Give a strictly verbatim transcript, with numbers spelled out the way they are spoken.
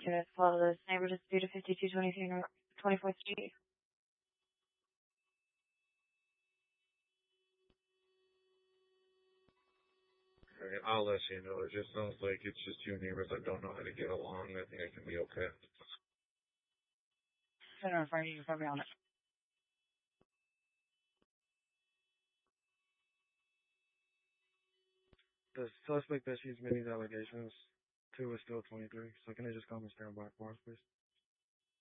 units follow this neighbor dispute of fifty-two twenty-three North twenty-fourth Street. Alright, I'll let you know. It just sounds like it's just two neighbors that don't know how to get along. I think it can be okay. I don't know if I need to probably on it. The suspect that she's made these allegations to is still twenty-three, so can they just call me stand by for us, please?